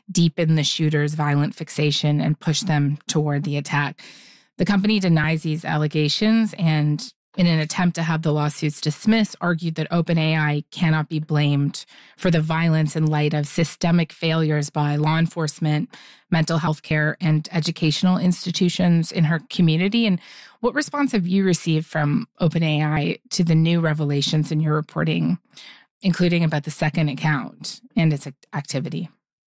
deepen the shooter's violent fixation and push them toward the attack. The company denies these allegations and, in an attempt to have the lawsuits dismissed, argued that OpenAI cannot be blamed for the violence in light of systemic failures by law enforcement, mental health care, and educational institutions in her community. And what response have you received from OpenAI to the new revelations in your reporting, including about the second account and its activity?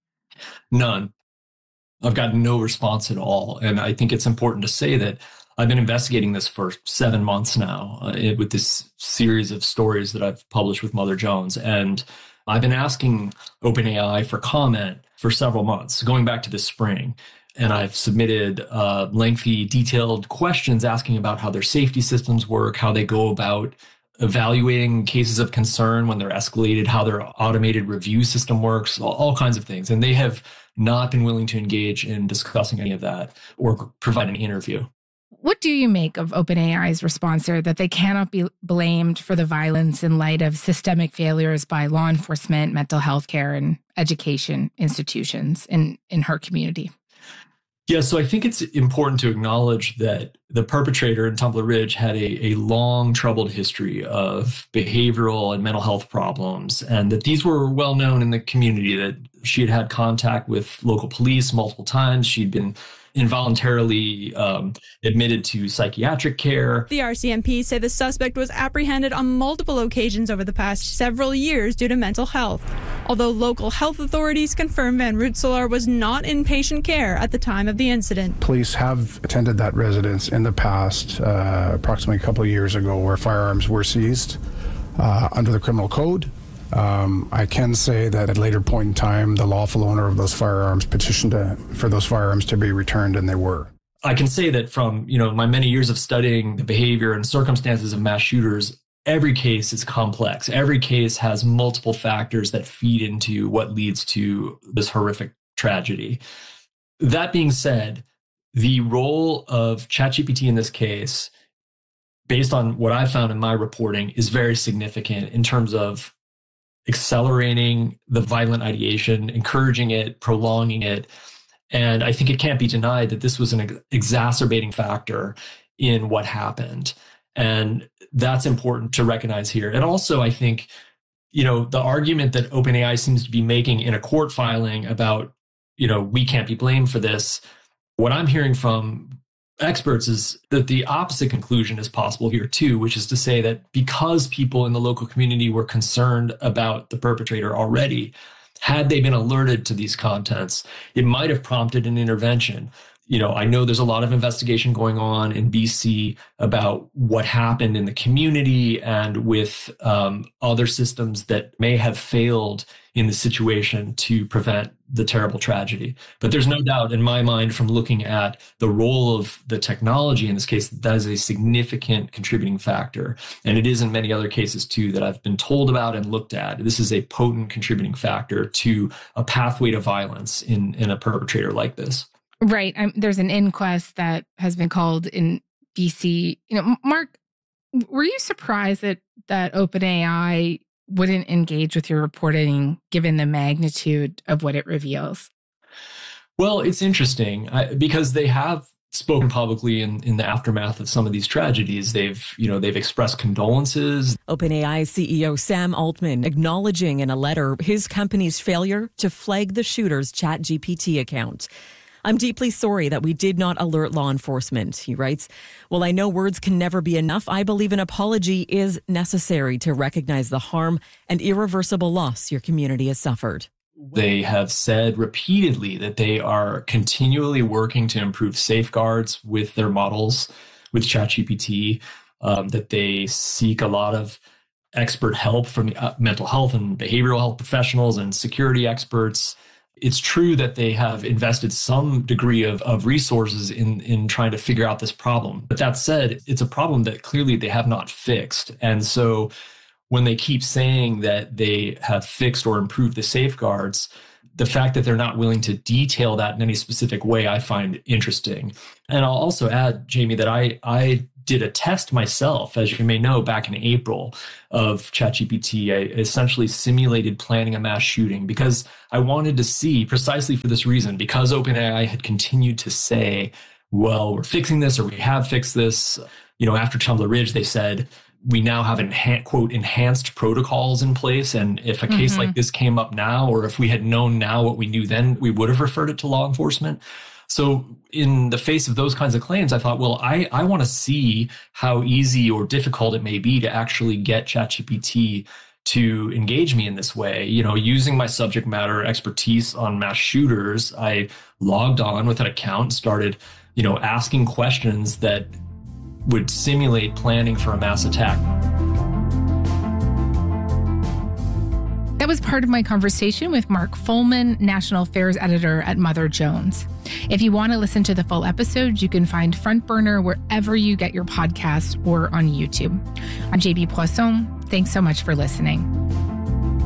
None. I've gotten no response at all. And I think it's important to say that I've been investigating this for 7 months now with this series of stories that I've published with Mother Jones. And I've been asking OpenAI for comment for several months, going back to the spring. And I've submitted lengthy, detailed questions asking about how their safety systems work, how they go about evaluating cases of concern when they're escalated, how their automated review system works, all kinds of things. And they have not been willing to engage in discussing any of that or provide an interview. What do you make of OpenAI's response there that they cannot be blamed for the violence in light of systemic failures by law enforcement, mental health care, and education institutions in her community? Yeah, so I think it's important to acknowledge that the perpetrator in Tumbler Ridge had a long, troubled history of behavioral and mental health problems, and that these were well known in the community, that she had had contact with local police multiple times. She'd been involuntarily admitted to psychiatric care. The RCMP say the suspect was apprehended on multiple occasions over the past several years due to mental health. Although local health authorities confirm Van Rootselaar was not in patient care at the time of the incident. Police have attended that residence in the past, approximately a couple of years ago, where firearms were seized under the criminal code. I can say that at a later point in time, the lawful owner of those firearms petitioned for those firearms to be returned, and they were. I can say that from my many years of studying the behavior and circumstances of mass shooters, every case is complex. Every case has multiple factors that feed into what leads to this horrific tragedy. That being said, the role of ChatGPT in this case, based on what I've found in my reporting, is very significant in terms of accelerating the violent ideation, encouraging it, prolonging it. And I think it can't be denied that this was an exacerbating factor in what happened. And that's important to recognize here. And also, I think, the argument that OpenAI seems to be making in a court filing about, we can't be blamed for this, what I'm hearing from experts is that the opposite conclusion is possible here too, which is to say that because people in the local community were concerned about the perpetrator already, had they been alerted to these contents, it might have prompted an intervention. I know there's a lot of investigation going on in BC about what happened in the community and with other systems that may have failed in the situation to prevent the terrible tragedy. But there's no doubt in my mind, from looking at the role of the technology in this case, that is a significant contributing factor. And it is in many other cases too that I've been told about and looked at. This is a potent contributing factor to a pathway to violence in a perpetrator like this. Right. There's an inquest that has been called in BC. Mark, were you surprised that OpenAI wouldn't engage with your reporting given the magnitude of what it reveals? Well, it's interesting because they have spoken publicly in the aftermath of some of these tragedies. They've expressed condolences. OpenAI CEO Sam Altman acknowledging in a letter his company's failure to flag the shooter's ChatGPT account. "I'm deeply sorry that we did not alert law enforcement," he writes. "While I know words can never be enough, I believe an apology is necessary to recognize the harm and irreversible loss your community has suffered." They have said repeatedly that they are continually working to improve safeguards with their models, with ChatGPT, that they seek a lot of expert help from mental health and behavioral health professionals and security experts. It's true that they have invested some degree of resources in trying to figure out this problem. But that said, it's a problem that clearly they have not fixed. And so when they keep saying that they have fixed or improved the safeguards, the fact that they're not willing to detail that in any specific way, I find interesting. And I'll also add, Jamie, that I did a test myself, as you may know, back in April of ChatGPT. I essentially simulated planning a mass shooting because I wanted to see, precisely for this reason, because OpenAI had continued to say, well, we're fixing this, or we have fixed this. After Tumbler Ridge, they said, we now have enhanced protocols in place. And if a case like this came up now, or if we had known now what we knew then, we would have referred it to law enforcement. So in the face of those kinds of claims, I thought, well, I want to see how easy or difficult it may be to actually get ChatGPT to engage me in this way. Using my subject matter expertise on mass shooters, I logged on with an account and started, asking questions that would simulate planning for a mass attack. That was part of my conversation with Mark Fullman, National Affairs Editor at Mother Jones. If you want to listen to the full episode, you can find Front Burner wherever you get your podcasts or on YouTube. I'm JB Poisson. Thanks so much for listening.